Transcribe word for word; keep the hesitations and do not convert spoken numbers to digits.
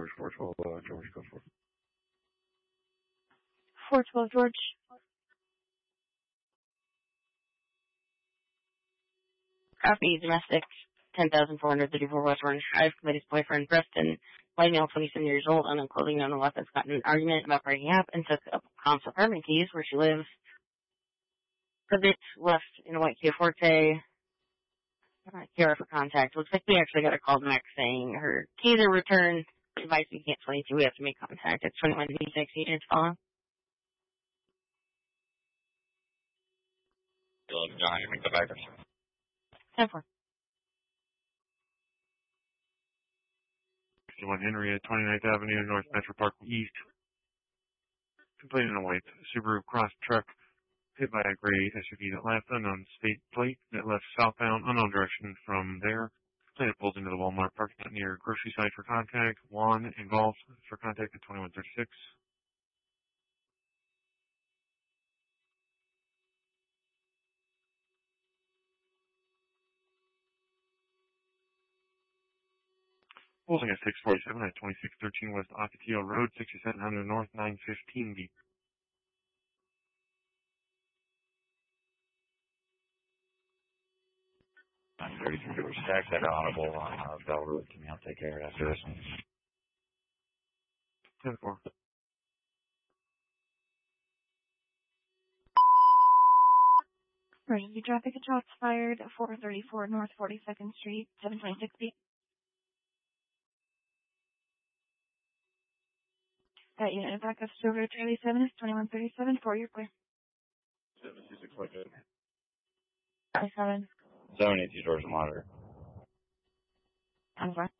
George, four twelve, uh, George, go for it. four twelve, George. Copy, domestic, ten thousand four hundred thirty-four West Orange Drive, committed boyfriend, Preston, white male, twenty-seven years old, unknown clothing, unknown weapons, got in an argument about breaking up, and took up Com's apartment keys where she lives. Privet left in a white Kia Forte. Here for contact. Looks like we actually got a call back saying her keys are returned. Advice we can't twenty-two. We have to make contact. It's twenty-one V six agents calling. John, you make the back. ten four. fifty-one Henry at twenty-ninth Avenue, North Metro Park East. Complaining a white Subaru Cross truck hit by a gray S U V that left unknown state plate that left southbound unknown direction from there. Complainant pulls into the Walmart parking lot near grocery site for contact. Juan involved for contact at twenty-one thirty-six. Holding at six forty-seven at twenty-six thirteen West Ocotillo Road, sixty-seven hundred North, nine fifteen B. nine thirty-three George, tax that audible on uh, Bell Road. Can you take care of that after this one? ten four. Emergency traffic at shots fired, four thirty-four North forty-second Street, seven twenty-six B. That unit back up to over Charlie seven is twenty-one thirty-seven, for your clear. seven two six five good. Charlie seven. seven eight two George, monitor. Over.